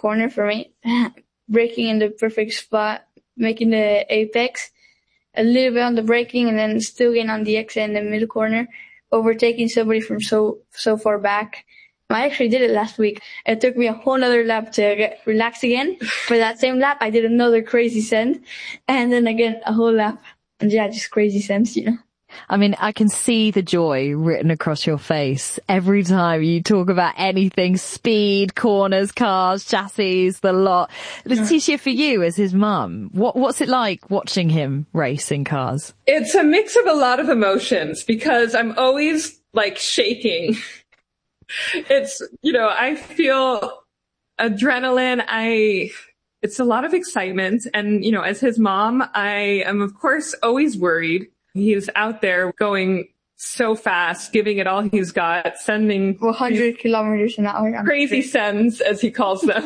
corner for me, braking in the perfect spot, making the apex, a little bit on the braking, and then still getting on the exit in the middle corner, overtaking somebody from so far back. I actually did it last week. It took me a whole nother lap to get relaxed again. For that same lap, I did another crazy send, and then again a whole lap. And yeah, just crazy sends, you know. I mean, I can see the joy written across your face every time you talk about anything, speed, corners, cars, chassis, the lot. Letitia, for you as his mum, what's it like watching him race in cars? It's a mix of a lot of emotions because I'm always like shaking. It's, you know, I feel adrenaline. It's a lot of excitement. And, you know, as his mom, I am, of course, always worried. He's out there going so fast, giving it all he's got, sending 100 kilometers an hour. Crazy sends, as he calls them.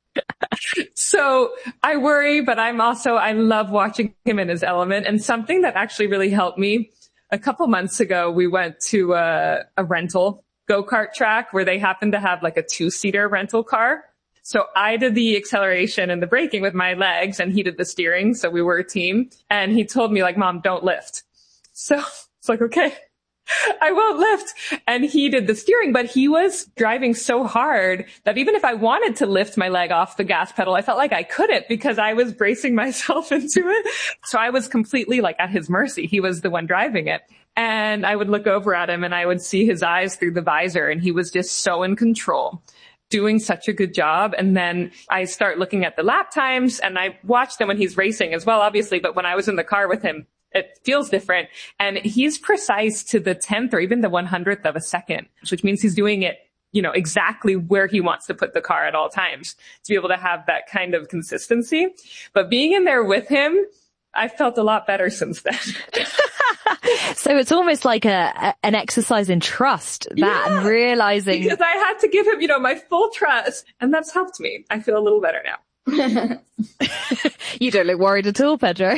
So I worry, but I love watching him in his element. And something that actually really helped me, a couple months ago, we went to a rental go-kart track where they happened to have like a 2-seater rental car. So I did the acceleration and the braking with my legs and he did the steering. So we were a team, and he told me like, Mom, don't lift. So it's like, okay, I won't lift. And he did the steering, but he was driving so hard that even if I wanted to lift my leg off the gas pedal, I felt like I couldn't because I was bracing myself into it. So I was completely like at his mercy. He was the one driving it. And I would look over at him and I would see his eyes through the visor, and he was just so in control, doing such a good job. And then I start looking at the lap times, and I watch them when he's racing as well, obviously. But when I was in the car with him, it feels different. And he's precise to the 10th or even the 100th of a second, which means he's doing it, you know, exactly where he wants to put the car at all times to be able to have that kind of consistency. But being in there with him, I felt a lot better since then. So it's almost like an exercise in trust, and realizing. Because I had to give him, you know, my full trust, and that's helped me. I feel a little better now. You don't look worried at all, Pedro.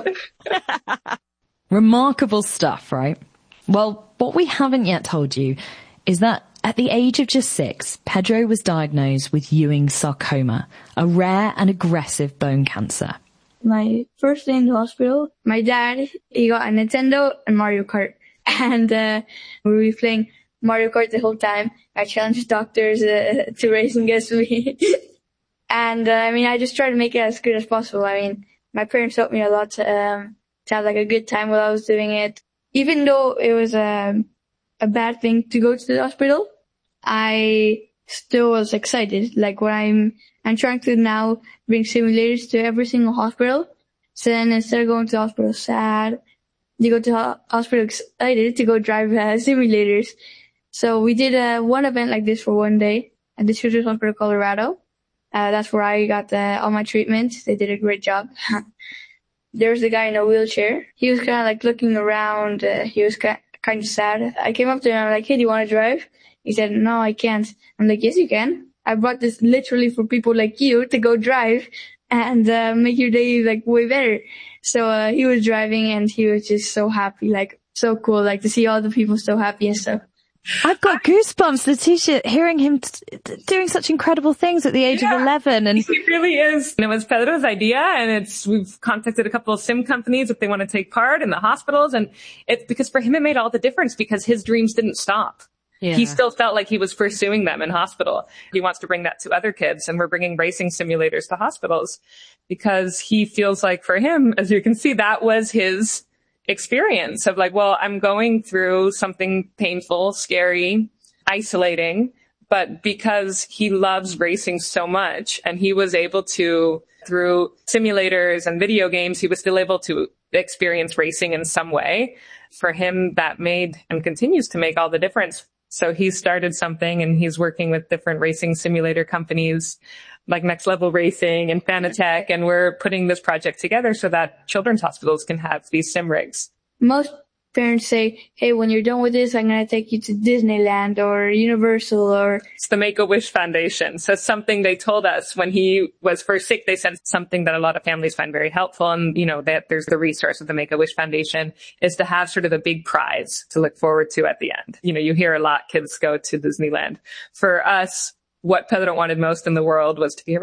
Remarkable stuff, right? Well, what we haven't yet told you is that at the age of just 6, Pedro was diagnosed with Ewing's sarcoma, a rare and aggressive bone cancer. My first day in the hospital, my dad, he got a Nintendo and Mario Kart. And we were playing Mario Kart the whole time. I challenged doctors to race against me. And I just tried to make it as good as possible. I mean, my parents helped me a lot to have like a good time while I was doing it. Even though it was a bad thing to go to the hospital, I still was excited. Like what I'm trying to now bring simulators to every single hospital. So then instead of going to the hospital sad, you go to the hospital excited to go drive simulators. So we did one event like this for one day at the Children's Hospital, Colorado. That's where I got all my treatment. They did a great job. There was a guy in a wheelchair. He was kind of like looking around. He was kind of sad. I came up to him and I'm like, hey, do you want to drive? He said, no, I can't. I'm like, yes, you can. I brought this literally for people like you to go drive and make your day like way better. So he was driving and he was just so happy, like so cool, like to see all the people so happy and stuff. I've got goosebumps, Letitia, hearing him doing such incredible things at the age of 11. And he really is. And it was Pedro's idea, and we've contacted a couple of sim companies if they want to take part in the hospitals. And it's because for him it made all the difference because his dreams didn't stop. Yeah. He still felt like he was pursuing them in hospital. He wants to bring that to other kids, and we're bringing racing simulators to hospitals because he feels like for him, as you can see, that was his experience of like, well, I'm going through something painful, scary, isolating, but because he loves racing so much and he was able to, through simulators and video games, he was still able to experience racing in some way. For him, that made and continues to make all the difference. So he started something and he's working with different racing simulator companies like Next Level Racing and Fanatec, and we're putting this project together so that children's hospitals can have these sim rigs. Most parents say, hey, when you're done with this, I'm going to take you to Disneyland or Universal or... It's the Make-A-Wish Foundation. So something they told us when he was first sick, they said something that a lot of families find very helpful. And, you know, that there's the resource of the Make-A-Wish Foundation is to have sort of a big prize to look forward to at the end. You know, you hear a lot kids go to Disneyland. For us, what Pedro wanted most in the world was to be